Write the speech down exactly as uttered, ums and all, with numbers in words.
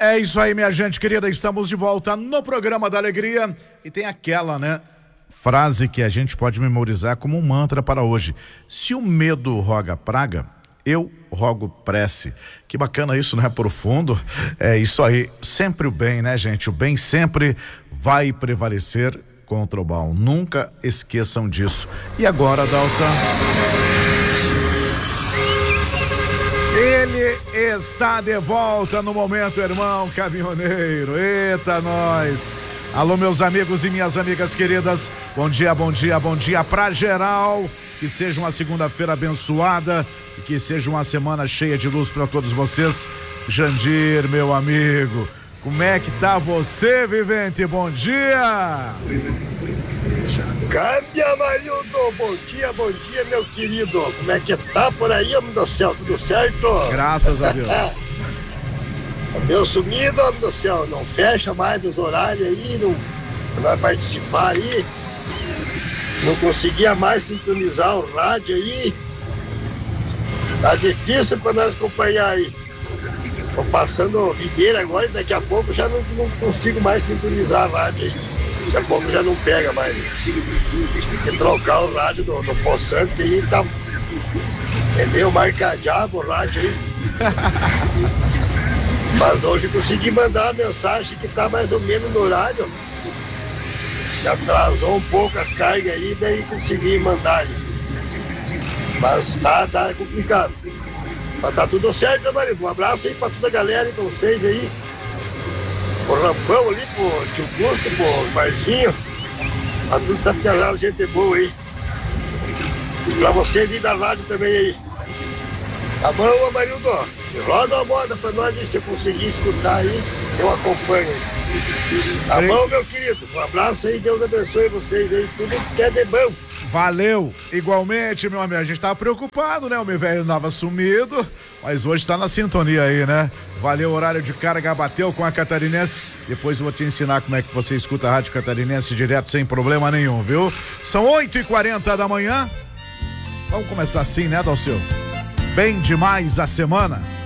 É isso aí, minha gente querida, estamos de volta no programa da alegria e tem aquela, né, frase que a gente pode memorizar como um mantra para hoje: se o medo roga praga, eu rogo prece. Que bacana isso, né? Profundo. É isso aí, sempre o bem, né, gente? O bem sempre vai prevalecer contra o mal, nunca esqueçam disso. E agora, Dalsa, ele está de volta no Momento Irmão Caminhoneiro. Eita, nós! Alô, meus amigos e minhas amigas queridas, bom dia, bom dia, bom dia pra geral. Que seja uma segunda-feira abençoada e que seja uma semana cheia de luz para todos vocês. Jandir, meu amigo, como é que tá você, vivente? Bom dia! Câmbia, Marildo, bom dia, bom dia, meu querido. Como é que tá por aí, homem do céu? Tudo certo? Graças a Deus. Meu sumido, homem do céu, não fecha mais os horários aí, não, não vai participar aí. Não conseguia mais sintonizar o rádio aí. Tá difícil pra nós acompanhar aí. Tô passando videira agora e daqui a pouco já não, não consigo mais sintonizar a rádio aí. Daqui a pouco já não pega mais. Tem que trocar o rádio do, do poçante aí, tá. É meio marcadiabo o rádio aí. Mas hoje consegui mandar a mensagem que tá mais ou menos no horário. Já atrasou um pouco as cargas aí, daí consegui mandar aí. Mas tá, tá complicado. Mas tá tudo certo, meu marido. Um abraço aí pra toda a galera e pra vocês aí. Pro Rampão ali, pro tio Gusto, pro Marcinho. Pra tudo essa piazada, gente boa aí. E pra vocês aí da rádio também aí. Tá bom, Amarildo? Roda a moda pra nós aí, se eu conseguir escutar aí, eu acompanho aí. Tá bom, meu querido? Um abraço aí, Deus abençoe vocês aí, tudo que é de bom. Valeu, igualmente, meu amigo. A gente tava preocupado, né? O meu velho andava sumido, mas hoje tá na sintonia aí, né? Valeu, horário de carga bateu com a Catarinense. Depois eu vou te ensinar como é que você escuta a Rádio Catarinense direto, sem problema nenhum, viu? São oito e quarenta da manhã. Vamos começar assim, né, Dalceu? Bem demais a semana.